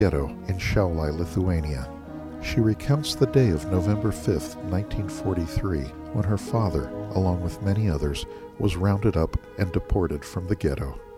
ghetto in Šiauliai, Lithuania. She recounts the day of November 5, 1943, when her father, along with many others, was rounded up and deported from the ghetto.